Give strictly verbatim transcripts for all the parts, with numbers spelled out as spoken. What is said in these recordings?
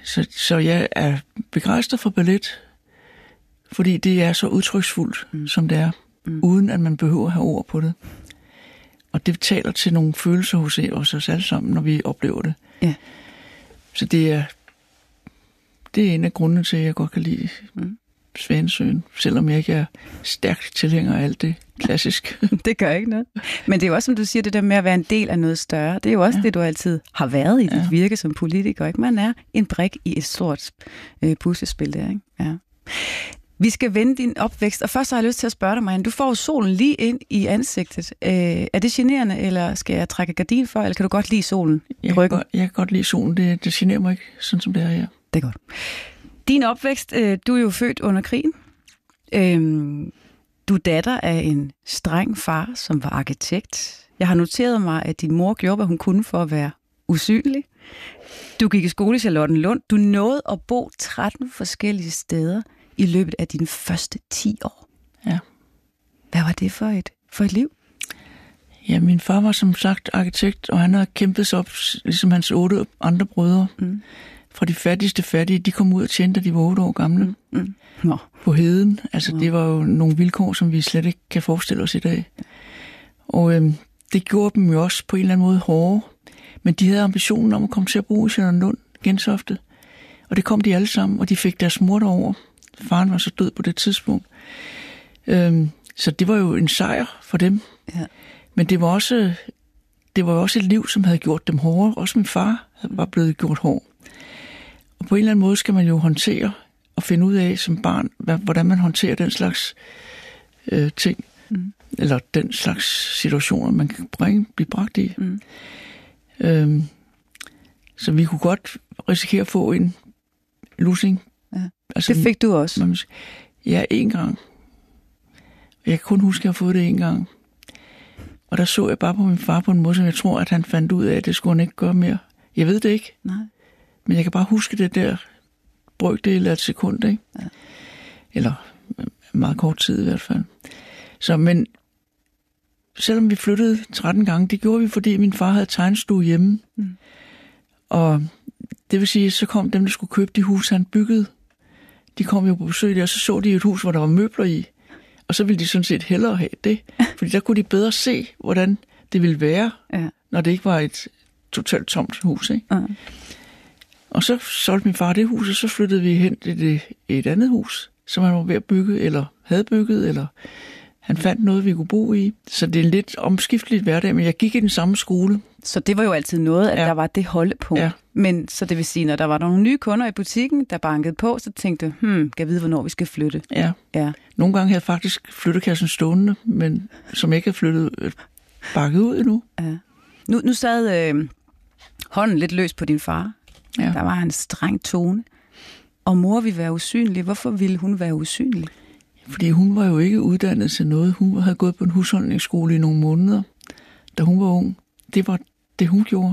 Så, så jeg er begejstret for ballet, fordi det er så udtryksfuldt, mm. som det er, mm. uden at man behøver at have ord på det. Og det taler til nogle følelser hos os, os alle sammen, når vi oplever det. Ja. Så det er, det er en af grundene til, at jeg godt kan lide mm. Svanesøen, selvom jeg ikke er stærkt tilhænger af alt det klassisk. Det gør ikke noget. Men det er jo også, som du siger, det der med at være en del af noget større. Det er jo også ja. det, du altid har været i dit ja. virke som politiker. Ikke? Man er en brik i et stort øh, puslespil der. Ikke? Ja. Vi skal vende din opvækst, og først har jeg lyst til at spørge dig, Marianne. Du får solen lige ind i ansigtet. Øh, er det generende, eller skal jeg trække gardin for, eller kan du godt lide solen i jeg ryggen? Kan godt, jeg kan godt lide solen. Det, det generer mig ikke, sådan som det er her. Det er godt. Din opvækst, øh, du er jo født under krigen. Øh, du er datter af en streng far, som var arkitekt. Jeg har noteret mig, at din mor gjorde, hvad hun kunne for at være usynlig. Du gik i skole i Charlottenlund. Du nåede at bo tretten forskellige steder i løbet af dine første ti år. Ja. Hvad var det for et, for et liv? Ja, min far var som sagt arkitekt, og han havde kæmpet sig op, ligesom hans otte andre brødre. Mm. Fra de fattigste fattige, de kom ud og tjente, da de var otte år gamle. Mm. Mm. På heden. Altså, Nå. Det var jo nogle vilkår, som vi slet ikke kan forestille os i dag. Og øhm, det gjorde dem jo også på en eller anden måde hårde. Men de havde ambitionen om at komme til at bo i Charlottenlund, Gentofte. Og det kom de alle sammen, og de fik deres mor derover. Faren var så død på det tidspunkt. Øhm, så det var jo en sejr for dem. Ja. Men det var også det var også et liv, som havde gjort dem hårdere. Også min far var blevet gjort hård. Og på en eller anden måde skal man jo håndtere og finde ud af som barn, hvordan man håndterer den slags øh, ting. Mm. Eller den slags situationer, man kan bringe, blive bragt i. Mm. Øhm, så vi kunne godt risikere at få en lussing. Ja. Altså, det fik du også? Man, ja, én gang. Jeg kan kun huske, at jeg har fået det én gang. Og der så jeg bare på min far på en måde, som jeg tror, at han fandt ud af, at det skulle han ikke gøre mere. Jeg ved det ikke. Nej. Men jeg kan bare huske det der brøkdel af et sekund, ikke? Ja. Eller meget kort tid i hvert fald. Så, men selvom vi flyttede tretten gange, det gjorde vi, fordi min far havde tegnestue hjemme. Mm. Og det vil sige, så kom dem, der skulle købe de hus, han byggede. De kom jo på besøg der, og så så de et hus, hvor der var møbler i. Og så ville de sådan set hellere have det. Fordi der kunne de bedre se, hvordan det ville være, ja. Når det ikke var et totalt tomt hus, ikke? Uh-huh. Og så solgte min far det hus, og så flyttede vi hen til det, et andet hus, som han var ved at bygge, eller havde bygget, eller han fandt noget, vi kunne bo i. Så det er en lidt omskifteligt hverdag, men jeg gik i den samme skole. Så det var jo altid noget, at ja. Der var det holdepunkt. Ja. Men så det vil sige, når der var nogle nye kunder i butikken, der bankede på, så tænkte jeg, hmm, kan jeg vide, hvornår vi skal flytte? Ja. ja. Nogle gange havde jeg faktisk flyttekassen stående, men som ikke havde flyttet bakket ud endnu. Ja. Nu, nu sad øh, hånden lidt løs på din far. Ja. Der var en streng tone. Og mor ville være usynlig. Hvorfor ville hun være usynlig? Fordi hun var jo ikke uddannet til noget. Hun havde gået på en husholdningsskole i nogle måneder, da hun var ung. Det var det, hun gjorde.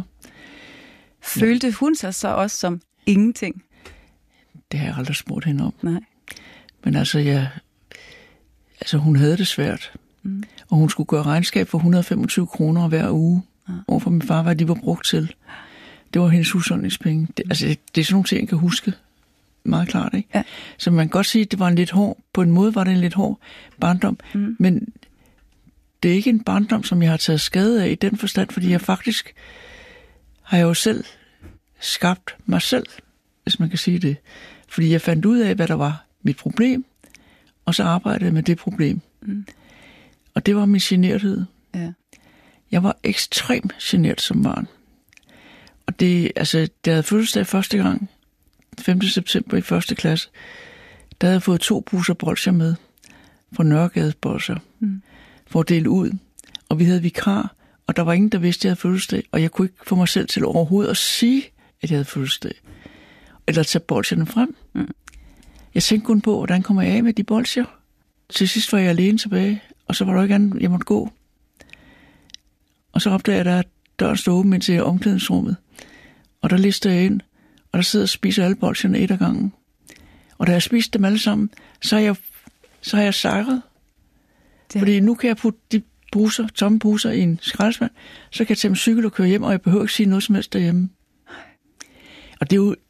Følte hun sig så også som ingenting? Det har jeg aldrig spurgt hende om. Nej. Men altså, jeg, altså hun havde det svært. Mm. Og hun skulle gøre regnskab for et hundrede og femogtyve kroner hver uge. Ja. Overfor min far, hvad de var brugt til. Det var hendes husholdningspenge. Det, altså, det, det er sådan nogle ting, jeg kan huske meget klart, ikke? Ja. Så man kan godt sige, at det var en lidt hård, på en måde var det en lidt hård barndom, mm. men det er ikke en barndom, som jeg har taget skade af i den forstand, fordi jeg faktisk har jeg jo selv skabt mig selv, hvis man kan sige det. Fordi jeg fandt ud af, hvad der var mit problem, og så arbejdede jeg med det problem. Mm. Og det var min generthed. Ja. Jeg var ekstremt genert som barn. Og det, altså, da jeg havde fødselsdag første gang, femte september i første klasse, der havde jeg fået to poser bolsjer med fra Nørregades bolsjer, mm. for at dele ud. Og vi havde vikar, og der var ingen, der vidste, at jeg havde fødselsdag, og jeg kunne ikke få mig selv til overhovedet at sige, at jeg havde fødselsdag. Eller tage bolsjerne frem. Mm. Jeg tænkte kun på, hvordan kommer jeg af med de bolsjer? Til sidst var jeg alene tilbage, og så var der ikke andet, jeg måtte gå. Og så opdagede jeg, at døren stod åben ind til omklædningsrummet. Og der lister jeg ind, og der sidder og spiser alle bolsjerne et ad gangen. Og da jeg spiste dem alle sammen, så har jeg, så har jeg sejret. Det. Fordi nu kan jeg putte de poser, tomme poser i en skraldespand, så kan jeg tage min cykel og køre hjem, og jeg behøver ikke sige noget som helst derhjemme. Og det er jo